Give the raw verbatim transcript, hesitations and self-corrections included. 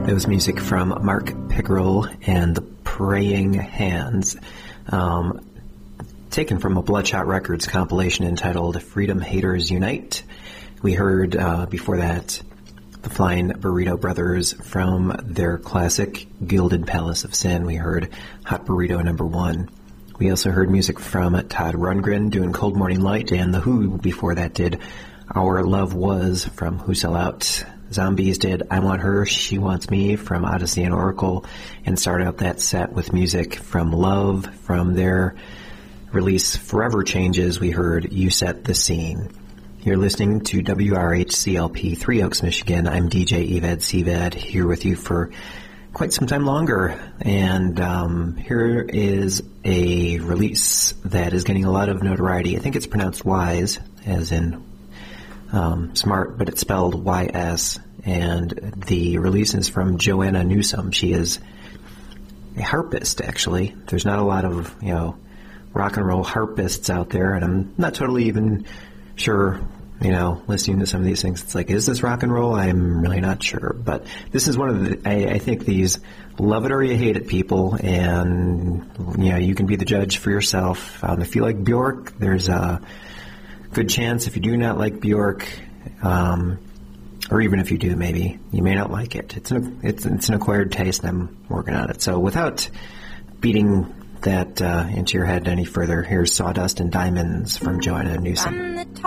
It was music from Mark Pickerel and the Praying Hands, um, taken from a Bloodshot Records compilation entitled Freedom Haters Unite. We heard uh, before that the Flying Burrito Brothers from their classic Gilded Palace of Sin. We heard Hot Burrito Number One. We also heard music from Todd Rundgren doing Cold Morning Light, and The Who before that did Our Love Was from Who Sell Out. Zombies did I Want Her, She Wants Me from Odyssey and Oracle, and started out that set with music from Love. From their release Forever Changes, we heard You Set the Scene. You're listening to W R H C L P, Three Oaks, Michigan. I'm D J Eved Cved, here with you for quite some time longer. And um, here is a release that is getting a lot of notoriety. I think it's pronounced Wise, as in Um, smart, but it's spelled Y S, and the release is from Joanna Newsom. She is a harpist, actually. There's not a lot of, you know, rock and roll harpists out there, and I'm not totally even sure, you know, listening to some of these things, it's like, is this rock and roll? I'm really not sure, but this is one of the, I, I think these love it or you hate it people, and, you know, you can be the judge for yourself. Um, if you like Bjork, there's a good chance if you do not like Bjork, um, or even if you do, maybe, you may not like it. It's an, it's, it's an acquired taste, and I'm working on it. So without beating that uh, into your head any further, here's Sawdust and Diamonds from Joanna Newsom.